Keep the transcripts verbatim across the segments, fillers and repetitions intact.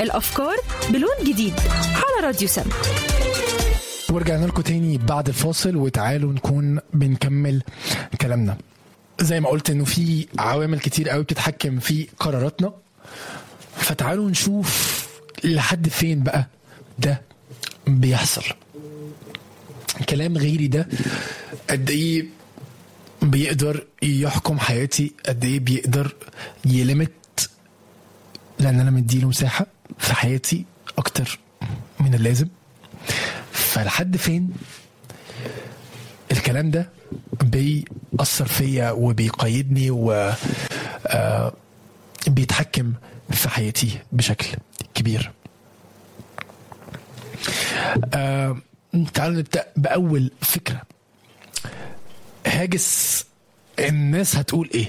الأفكار بلون جديد على راديو سما. ورجعنا لكم تاني بعد الفاصل، وتعالوا نكون بنكمل كلامنا. زي ما قلت انه في عوامل كتير قوي بتتحكم في قراراتنا، فتعالوا نشوف لحد فين بقى ده بيحصل. كلام غيري ده قد ايه بيقدر يحكم حياتي، قد ايه بيقدر يلمت، لان انا مديله مساحة في حياتي اكتر من اللازم. فلحد فين الكلام ده بيأثر فيا وبيقيدني وبيتحكم في حياتي بشكل كبير. آه تعالوا نبدأ بأول فكرة. هاجس الناس هتقول ايه؟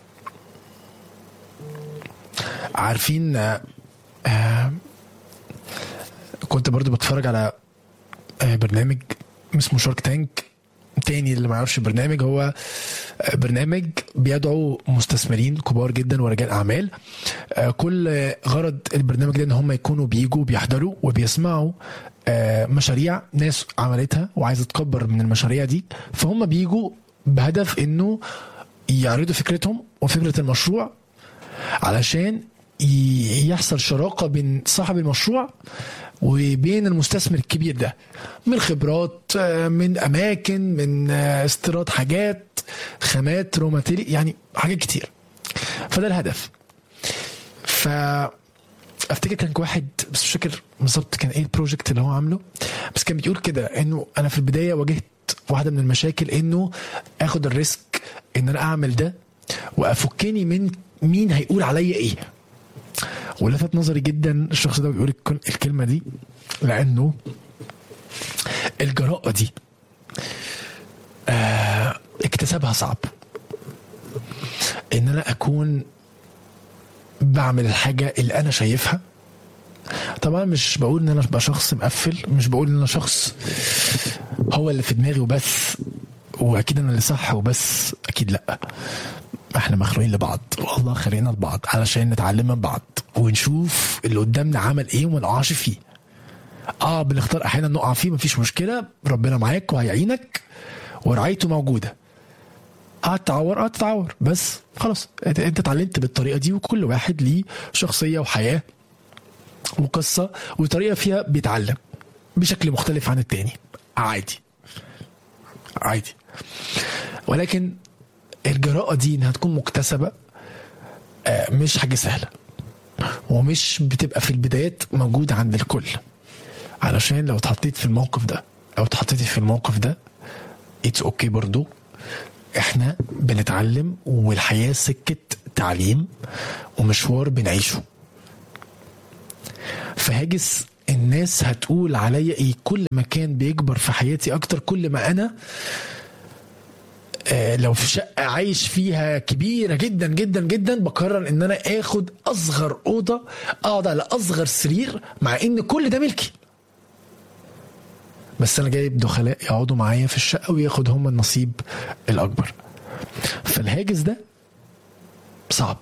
عارفين آه كنت برضو بتفرج على آه برنامج اسمه شارك تانك. تاني اللي ما يعرفش برنامج، هو برنامج بيدعو مستثمرين كبار جدا ورجال اعمال. كل غرض البرنامج ده ان هم يكونوا بيجوا بيحضروا وبيسمعوا مشاريع ناس عملتها وعايزه تكبر من المشاريع دي، فهم بيجوا بهدف انه يعرضوا فكرتهم وفكره المشروع علشان يحصل شراكه بين صاحب المشروع وبين المستثمر الكبير ده، من خبرات، من اماكن، من استيراد حاجات، خامات، رو ماتيريال، يعني حاجات كتير. فده الهدف. فافتكر كان واحد بس مش فاكر بالظبط كان ايه البروجكت اللي هو عامله، بس كان بيقول كده انه انا في البدايه واجهت واحده من المشاكل انه اخد الريسك ان انا اعمل ده وافكني من مين هيقول عليا ايه. ولفت نظري جدا الشخص ده بيقول الكلمة دي، لأنه الجراءة دي آه اكتسابها صعب. إن أنا أكون بعمل الحاجة اللي أنا شايفها. طبعا مش بقول إن أنا بقى شخص مقفل، مش بقول إن أنا شخص هو اللي في دماغي وبس وأكيد أنا اللي صح وبس، أكيد لأ. احنا مخلوقين لبعض، والله خلينا لبعض علشان نتعلم من بعض ونشوف اللي قدامنا عمل ايه وما نقعش فيه. اه بنختار احيانا نقع فيه، مفيش مشكله، ربنا معاك وهيعينك ورعايته موجوده. اه تعور اه تعور بس خلاص انت اتعلمت بالطريقه دي، وكل واحد ليه شخصيه وحياه وقصه وطريقه فيها بيتعلم بشكل مختلف عن التاني. عادي عادي. ولكن الجراءة دي انها تكون مكتسبة مش حاجة سهلة، ومش بتبقى في البدايات موجودة عند الكل. علشان لو اتحطيت في الموقف ده او اتحطيتي في الموقف ده اتس اوكي برضو. احنا بنتعلم والحياة سكة تعليم ومشوار بنعيشه. فهاجس الناس هتقول عليا ايه؟ كل ما كان بيكبر في حياتي اكتر، كل ما انا آه لو في شقة عايش فيها كبيرة جدا جدا جدا بقرر ان انا اخد اصغر اوضة اقعد على اصغر سرير، مع ان كل ده ملكي، بس انا جايب دخلاء يقعدوا معايا في الشقة وياخد هم النصيب الاكبر. فالهاجس ده صعب.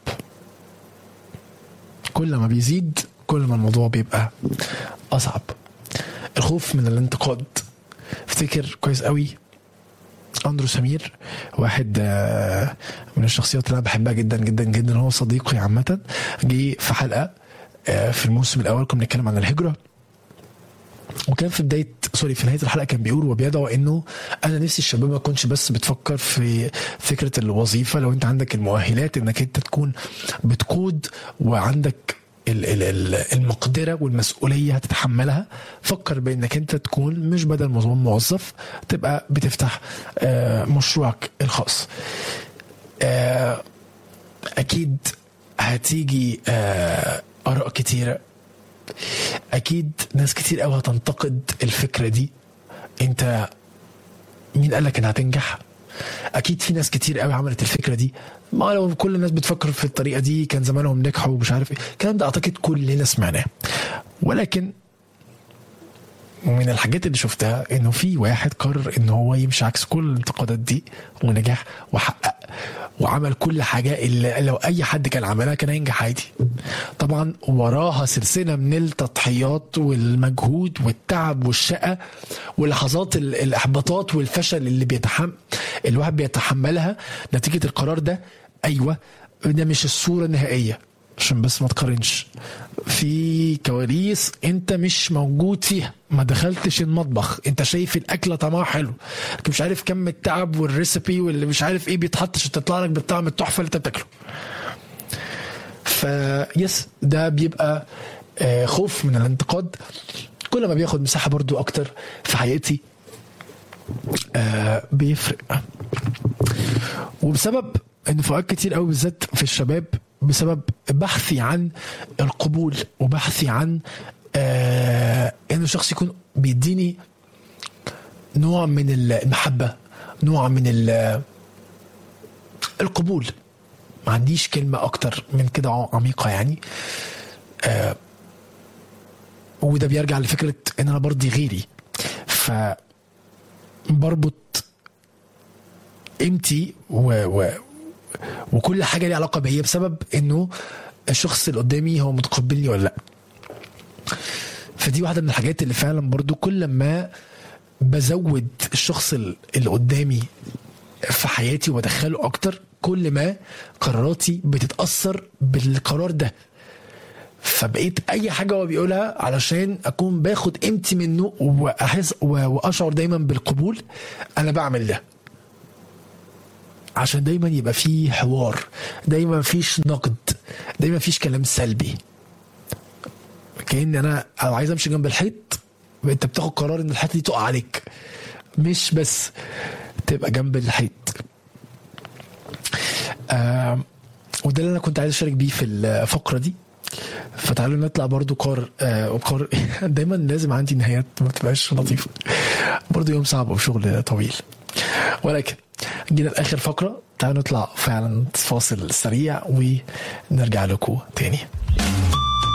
كل ما بيزيد كل ما الموضوع بيبقى اصعب. الخوف من الانتقاد. افتكر كويس قوي أندرو سمير، واحد من الشخصيات اللي أنا بحبها جدا جدا جدا، هو صديقي عامة. جي في حلقة في الموسم الأول كنا بنتكلم عن الهجرة، وكان في بداية سوري في نهاية الحلقة كان بيقول وبيدعو إنه أنا نفسي الشباب ما كنتش بس بتفكر في فكرة الوظيفة. لو أنت عندك المؤهلات إنك أنت تكون بتقود وعندك المقدرة والمسؤولية هتتحملها، فكر بأنك أنت تكون مش بدل موظف تبقى بتفتح مشروعك الخاص. أكيد هتيجي آراء كتيرة، أكيد ناس كتير قوي هتنتقد الفكرة دي. أنت مين قالك إنها هتنجح؟ أكيد في ناس كتير قوي عملت الفكرة دي، ما لو كل الناس بتفكر في الطريقة دي كان زمانهم نجحوا ومش عارف ايه. الكلام ده اعتقد كلنا سمعناه. ولكن من الحاجات اللي شفتها انه في واحد قرر ان هو يمشي عكس كل الانتقادات دي ونجح وحقق وعمل كل حاجة اللي لو اي حد كان عملها كان هينجح عادي. طبعا وراها سلسلة من التضحيات والمجهود والتعب والشقة ولحظات الاحباطات والفشل اللي بيتحمل الواحد بيتحملها نتيجة القرار ده. ايوه ده مش الصورة النهائية عشان بس ما تقارنش، في كواليس انت مش موجود فيها، ما دخلتش المطبخ، انت شايف الاكله طعمها حلو لكن مش عارف كم التعب والريسبي واللي مش عارف ايه بيتحط عشان تطلع لك بالطعم التحفه اللي انت بتاكله. فيس ده بيبقى خوف من الانتقاد كل ما بياخد مساحه برضو اكتر في حياتي بيفرق. وبسبب ان في اوقات كتير قوي بالذات في الشباب بسبب بحثي عن القبول وبحثي عن آه انه الشخص يكون بيديني نوع من المحبة، نوع من القبول، ما عنديش كلمة اكتر من كده عميقة يعني. آه وده بيرجع لفكرة ان انا برضي غيري، فبربط قيمتي و, و وكل حاجة ليها علاقة بيا بسبب انه الشخص اللي قدامي هو متقبلني ولا لا. فدي واحدة من الحاجات اللي فعلا برضو كل ما بزود الشخص اللي قدامي في حياتي وادخله اكتر كل ما قراراتي بتتأثر بالقرار ده. فبقيت اي حاجة هو بيقولها علشان اكون باخد قيمتي منه واحس واشعر دايما بالقبول انا بعمل ده عشان دايما يبقى فيه حوار، دايما مفيش نقد، دايما مفيش كلام سلبي. كأن انا او عايز امشي جنب الحيط انت بتاخد قرار ان الحيط دي تقع عليك مش بس تبقى جنب الحيط. آه وده اللي انا كنت عايز اشارك بيه في الفقرة دي. فتعالوا نطلع برضو قار آه وقار دايما لازم عندي نهايات ما بتبقاش لطيفة، برضو يوم صعب وشغل طويل. ولكن جينا لآخر فقرة، تعالوا نطلع فعلا فاصل سريع ونرجع لكم تاني.